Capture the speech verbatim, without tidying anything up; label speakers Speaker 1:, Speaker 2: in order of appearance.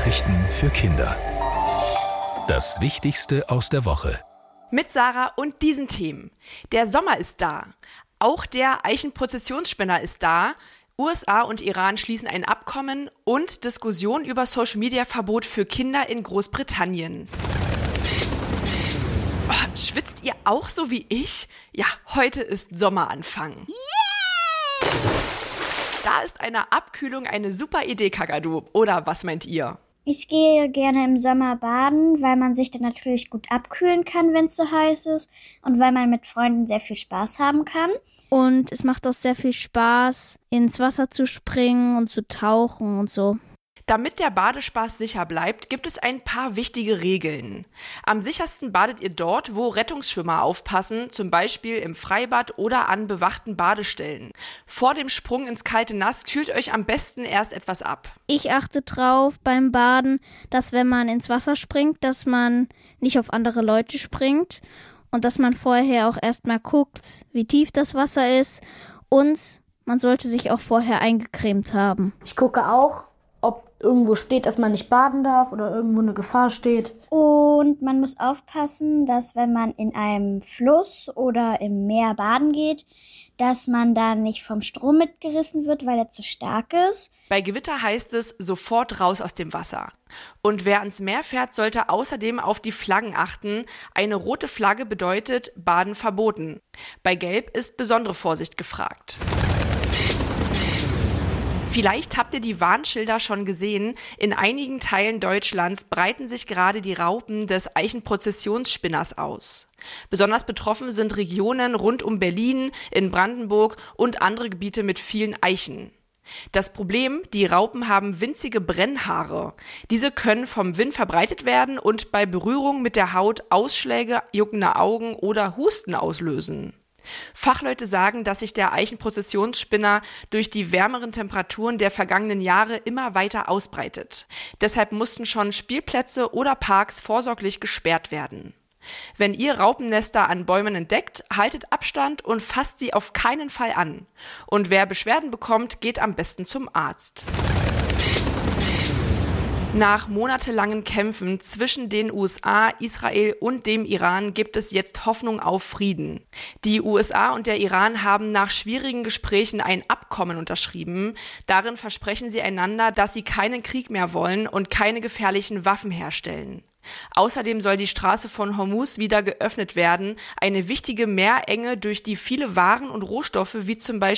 Speaker 1: Nachrichten für Kinder. Das Wichtigste aus der Woche.
Speaker 2: Mit Sarah und diesen Themen. Der Sommer ist da. Auch der Eichenprozessionsspinner ist da. U S A und Iran schließen ein Abkommen und Diskussion über Social-Media-Verbot für Kinder in Großbritannien. Oh, schwitzt ihr auch so wie ich? Ja, heute ist Sommeranfang. Yeah! Da ist eine Abkühlung eine super Idee, Kakadu. Oder was meint ihr?
Speaker 3: Ich gehe gerne im Sommer baden, weil man sich dann natürlich gut abkühlen kann, wenn es so heiß ist und weil man mit Freunden sehr viel Spaß haben kann.
Speaker 4: Und es macht auch sehr viel Spaß, ins Wasser zu springen und zu tauchen und so.
Speaker 2: Damit der Badespaß sicher bleibt, gibt es ein paar wichtige Regeln. Am sichersten badet ihr dort, wo Rettungsschwimmer aufpassen, zum Beispiel im Freibad oder an bewachten Badestellen. Vor dem Sprung ins kalte Nass kühlt euch am besten erst etwas ab.
Speaker 4: Ich achte drauf beim Baden, dass wenn man ins Wasser springt, dass man nicht auf andere Leute springt und dass man vorher auch erstmal guckt, wie tief das Wasser ist, und man sollte sich auch vorher eingecremt haben.
Speaker 5: Ich gucke auch, ob irgendwo steht, dass man nicht baden darf oder irgendwo eine Gefahr steht.
Speaker 3: Und man muss aufpassen, dass wenn man in einem Fluss oder im Meer baden geht, dass man da nicht vom Strom mitgerissen wird, weil er zu stark ist.
Speaker 2: Bei Gewitter heißt es, sofort raus aus dem Wasser. Und wer ans Meer fährt, sollte außerdem auf die Flaggen achten. Eine rote Flagge bedeutet Baden verboten. Bei Gelb ist besondere Vorsicht gefragt. Vielleicht habt ihr die Warnschilder schon gesehen. In einigen Teilen Deutschlands breiten sich gerade die Raupen des Eichenprozessionsspinners aus. Besonders betroffen sind Regionen rund um Berlin, in Brandenburg und andere Gebiete mit vielen Eichen. Das Problem, die Raupen haben winzige Brennhaare. Diese können vom Wind verbreitet werden und bei Berührung mit der Haut Ausschläge, juckende Augen oder Husten auslösen. Fachleute sagen, dass sich der Eichenprozessionsspinner durch die wärmeren Temperaturen der vergangenen Jahre immer weiter ausbreitet. Deshalb mussten schon Spielplätze oder Parks vorsorglich gesperrt werden. Wenn ihr Raupennester an Bäumen entdeckt, haltet Abstand und fasst sie auf keinen Fall an. Und wer Beschwerden bekommt, geht am besten zum Arzt. Nach monatelangen Kämpfen zwischen den U S A, Israel und dem Iran gibt es jetzt Hoffnung auf Frieden. Die U S A und der Iran haben nach schwierigen Gesprächen ein Abkommen unterschrieben. Darin versprechen sie einander, dass sie keinen Krieg mehr wollen und keine gefährlichen Waffen herstellen. Außerdem soll die Straße von Hormuz wieder geöffnet werden, eine wichtige Meerenge, durch die viele Waren und Rohstoffe wie zum Beispiel